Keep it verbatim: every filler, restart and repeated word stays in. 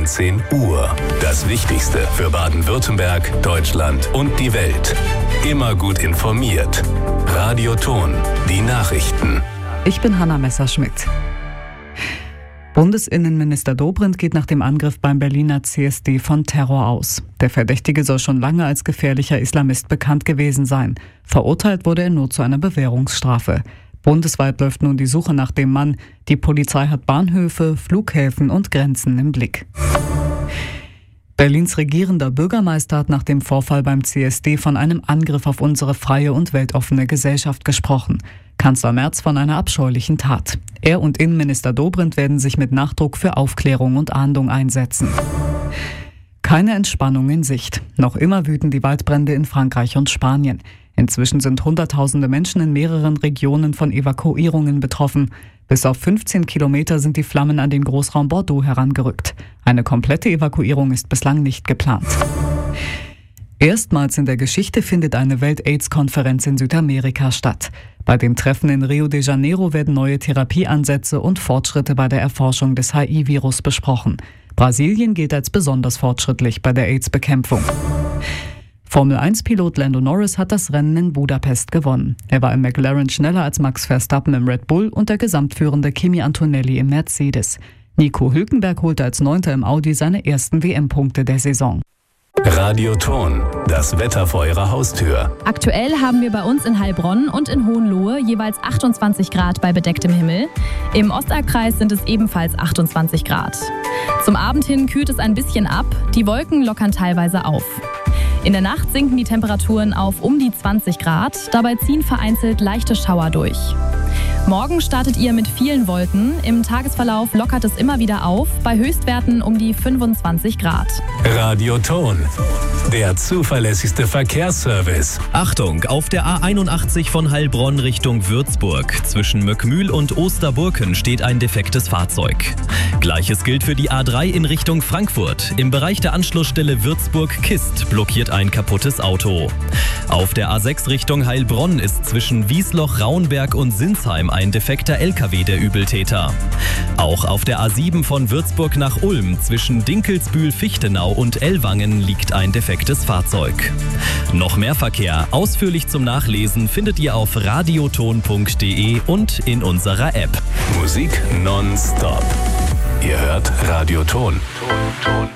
neunzehn Uhr. Das Wichtigste für Baden-Württemberg, Deutschland und die Welt. Immer gut informiert. Radio Thon, die Nachrichten. Ich bin Hanna Messerschmidt. Bundesinnenminister Dobrindt geht nach dem Angriff beim Berliner C S D von Terror aus. Der Verdächtige soll schon lange als gefährlicher Islamist bekannt gewesen sein. Verurteilt wurde er nur zu einer Bewährungsstrafe. Bundesweit läuft nun die Suche nach dem Mann. Die Polizei hat Bahnhöfe, Flughäfen und Grenzen im Blick. Berlins regierender Bürgermeister hat nach dem Vorfall beim C S D von einem Angriff auf unsere freie und weltoffene Gesellschaft gesprochen. Kanzler Merz von einer abscheulichen Tat. Er und Innenminister Dobrindt werden sich mit Nachdruck für Aufklärung und Ahndung einsetzen. Keine Entspannung in Sicht. Noch immer wüten die Waldbrände in Frankreich und Spanien. Inzwischen sind Hunderttausende Menschen in mehreren Regionen von Evakuierungen betroffen. Bis auf fünfzehn Kilometer sind die Flammen an den Großraum Bordeaux herangerückt. Eine komplette Evakuierung ist bislang nicht geplant. Erstmals in der Geschichte findet eine Welt-Aids-Konferenz in Südamerika statt. Bei dem Treffen in Rio de Janeiro werden neue Therapieansätze und Fortschritte bei der Erforschung des H I-Virus besprochen. Brasilien gilt als besonders fortschrittlich bei der AIDS-Bekämpfung. Formel eins Pilot Lando Norris hat das Rennen in Budapest gewonnen. Er war im McLaren schneller als Max Verstappen im Red Bull und der gesamtführende Kimi Antonelli im Mercedes. Nico Hülkenberg holte als Neunter im Audi seine ersten W M-Punkte der Saison. Radio Thon, das Wetter vor Ihrer Haustür. Aktuell haben wir bei uns in Heilbronn und in Hohenlohe jeweils achtundzwanzig Grad bei bedecktem Himmel. Im Ostalbkreis sind es ebenfalls achtundzwanzig Grad. Zum Abend hin kühlt es ein bisschen ab, die Wolken lockern teilweise auf. In der Nacht sinken die Temperaturen auf um die zwanzig Grad, dabei ziehen vereinzelt leichte Schauer durch. Morgen startet ihr mit vielen Wolken. Im Tagesverlauf lockert es immer wieder auf, bei Höchstwerten um die fünfundzwanzig Grad. Radio Thon, der zuverlässigste Verkehrsservice. Achtung, auf der A einundachtzig von Heilbronn Richtung Würzburg. Zwischen Möckmühl und Osterburken steht ein defektes Fahrzeug. Gleiches gilt für die A drei in Richtung Frankfurt. Im Bereich der Anschlussstelle Würzburg-Kist blockiert ein kaputtes Auto. Auf der A sechs Richtung Heilbronn ist zwischen Wiesloch, Raunberg und Sinsheim ein defekter L K W der Übeltäter. Auch auf der A sieben von Würzburg nach Ulm zwischen Dinkelsbühl-Fichtenau und Ellwangen liegt ein defektes Fahrzeug. Noch mehr Verkehr ausführlich zum Nachlesen findet ihr auf radioton punkt de und in unserer App. Musik nonstop. Ihr hört Radio Thon. Ton, Ton.